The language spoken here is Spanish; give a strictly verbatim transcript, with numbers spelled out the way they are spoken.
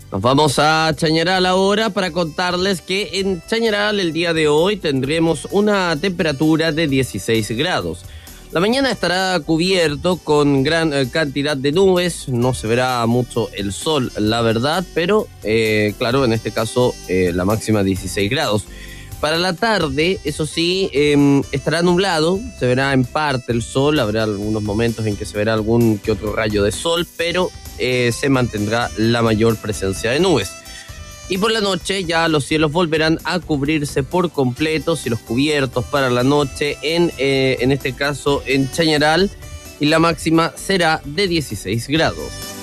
Nos vamos a Chañaral ahora para contarles que en Chañaral el día de hoy tendremos una temperatura de dieciséis grados. La mañana estará cubierto con gran eh, cantidad de nubes, no se verá mucho el sol, la verdad, pero eh, claro, en este caso eh, la máxima dieciséis grados. Para la tarde, eso sí, eh, estará nublado, se verá en parte el sol, habrá algunos momentos en que se verá algún que otro rayo de sol, pero eh, se mantendrá la mayor presencia de nubes. Y por la noche ya los cielos volverán a cubrirse por completo, cielos cubiertos para la noche, en, eh, en este caso en Chañaral, y la máxima será de dieciséis grados.